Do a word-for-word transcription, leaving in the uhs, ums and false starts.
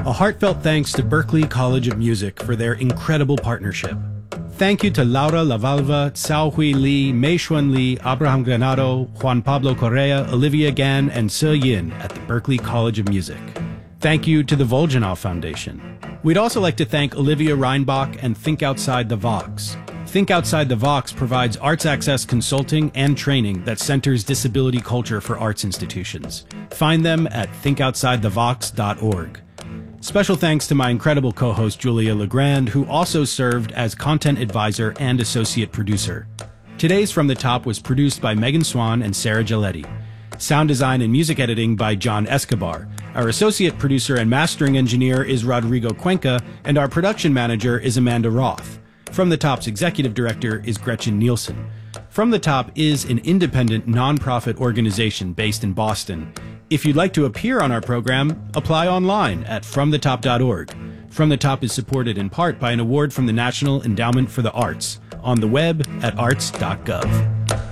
A heartfelt thanks to Berklee College of Music for their incredible partnership. Thank you to Laura Lavalva, Cao Hui Lee, Mei Xuan Lee, Abraham Granado, Juan Pablo Correa, Olivia Gan, and Se Yin at the Berklee College of Music. Thank you to the Voljanov Foundation. We'd also like to thank Olivia Reinbach and Think Outside the Vox. Think Outside the Vox provides arts access consulting and training that centers disability culture for arts institutions. Find them at think outside the vox dot org. Special thanks to my incredible co-host Julia Legrand, who also served as content advisor and associate producer. Today's From the Top was produced by Megan Swan and Sarah Giletti. Sound design and music editing by John Escobar. Our associate producer and mastering engineer is Rodrigo Cuenca, and our production manager is Amanda Roth. From the Top's executive director is Gretchen Nielsen. From the Top is an independent nonprofit organization based in Boston. If you'd like to appear on our program, apply online at from the top dot org. From the Top is supported in part by an award from the National Endowment for the Arts, on the web at arts dot gov.